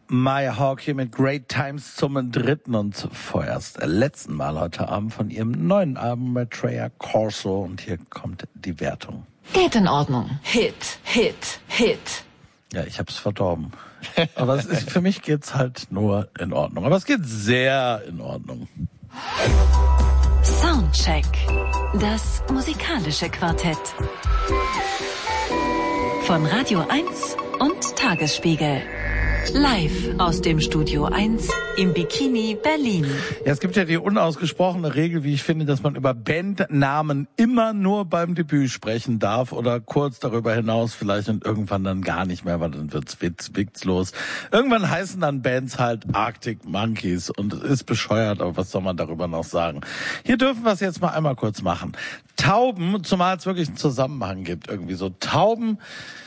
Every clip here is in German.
Maya Hawke hier mit Great Times zum dritten und vorerst letzten Mal heute Abend von ihrem neuen Album Maitreya Corso. Und hier kommt die Wertung. Geht in Ordnung. Hit, Hit, Hit. Ja, ich hab's verdorben. Aber es ist, für mich geht's halt nur in Ordnung. Aber es geht sehr in Ordnung. Soundcheck. Das musikalische Quartett. Von Radio 1 und Tagesspiegel. Live aus dem Studio 1 im Bikini Berlin. Ja, es gibt ja die unausgesprochene Regel, wie ich finde, dass man über Bandnamen immer nur beim Debüt sprechen darf oder kurz darüber hinaus vielleicht und irgendwann dann gar nicht mehr, weil dann wird's witzlos. Irgendwann heißen dann Bands halt Arctic Monkeys und es ist bescheuert, aber was soll man darüber noch sagen? Hier dürfen wir es jetzt mal einmal kurz machen. Tauben, zumal es wirklich einen Zusammenhang gibt, irgendwie so Tauben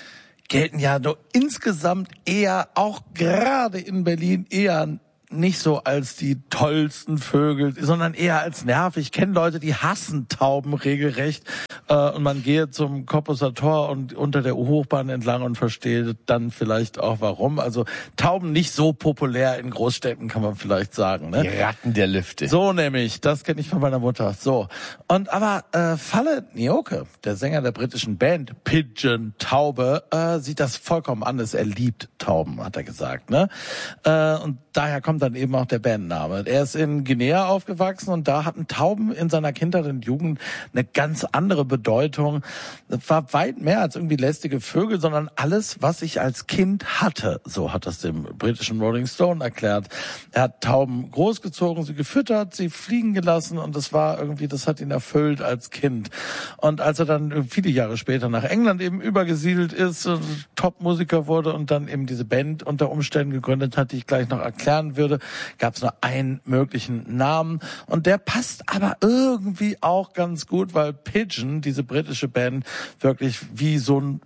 gelten ja nur insgesamt eher, auch gerade in Berlin, eher nicht so als die tollsten Vögel, sondern eher als nervig. Ich kenne Leute, die hassen Tauben regelrecht. Und man geht zum Kopusser Tor und unter der U-Hochbahn entlang und versteht dann vielleicht auch warum. Also Tauben nicht so populär in Großstädten, kann man vielleicht sagen. Ne? Die Ratten der Lüfte. So nämlich, das kenne ich von meiner Mutter. So. Und aber Falle Nyoke, der Sänger der britischen Band Pigeon Taube, sieht das vollkommen anders. Er liebt Tauben, hat er gesagt. Ne? Und daher kommt dann eben auch der Bandname. Er ist in Guinea aufgewachsen und da hatten Tauben in seiner Kindheit und Jugend eine ganz andere Bedeutung. Das war weit mehr als irgendwie lästige Vögel, sondern alles, was ich als Kind hatte. So hat das dem britischen Rolling Stone erklärt. Er hat Tauben großgezogen, sie gefüttert, sie fliegen gelassen und das war irgendwie, das hat ihn erfüllt als Kind. Und als er dann viele Jahre später nach England eben übergesiedelt ist, Top-Musiker wurde und dann eben diese Band unter Umständen gegründet hat, die ich gleich noch erklären würde, gab es nur einen möglichen Namen und der passt aber irgendwie auch ganz gut, weil Pigeon, diese britische Band, wirklich wie so ein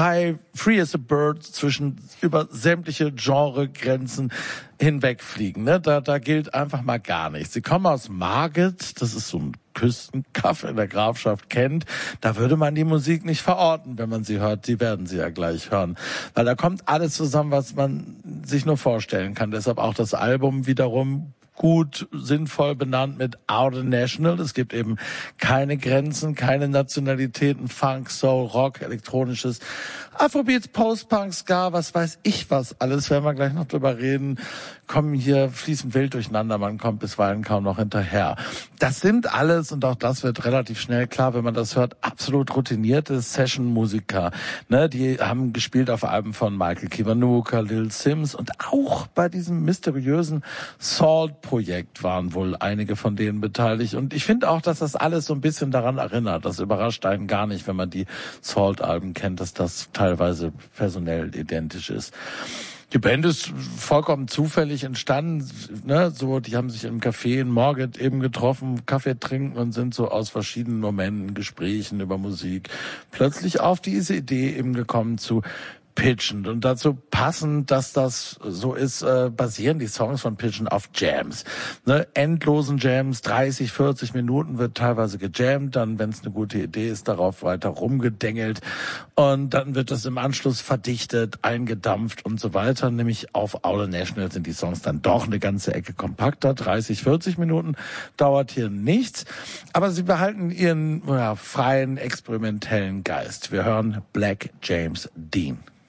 free as a bird über sämtliche Genregrenzen hinwegfliegen. Ne? Da gilt einfach mal gar nichts. Sie kommen aus Margate, das ist so ein Küstenkaff in der Grafschaft Kent. Da würde man die Musik nicht verorten, wenn man sie hört. Sie werden sie ja gleich hören. Weil da kommt alles zusammen, was man sich nur vorstellen kann. Deshalb auch das Album wiederum gut, sinnvoll benannt mit Out National. Es gibt eben keine Grenzen, keine Nationalitäten, Funk, Soul, Rock, elektronisches, Afrobeats, Post-Punk, Ska, was weiß ich was alles, werden wir gleich noch drüber reden, kommen hier fließend wild durcheinander, man kommt bisweilen kaum noch hinterher. Das sind alles, und auch das wird relativ schnell klar, wenn man das hört, absolut routinierte Session-Musiker. Ne, die haben gespielt auf Alben von Michael Kiwanuka, Lil Sims und auch bei diesem mysteriösen Salt-Projekt waren wohl einige von denen beteiligt. Und ich finde auch, dass das alles so ein bisschen daran erinnert. Das überrascht einen gar nicht, wenn man die Salt-Alben kennt, dass das teilweise personell identisch ist. Die Band ist vollkommen zufällig entstanden, ne, so, die haben sich im Café in Margate eben getroffen, Kaffee trinken und sind so aus verschiedenen Momenten, Gesprächen über Musik plötzlich auf diese Idee eben gekommen zu Pigeon. Und dazu passend, dass das so ist, basieren die Songs von Pigeon auf Jams. Ne, endlosen Jams, 30, 40 Minuten wird teilweise gejammt, dann, wenn es eine gute Idee ist, darauf weiter rumgedengelt und dann wird das im Anschluss verdichtet, eingedampft und so weiter. Nämlich auf Out National sind die Songs dann doch eine ganze Ecke kompakter. 30, 40 Minuten dauert hier nichts, aber sie behalten ihren freien, experimentellen Geist. Wir hören Black James Dean.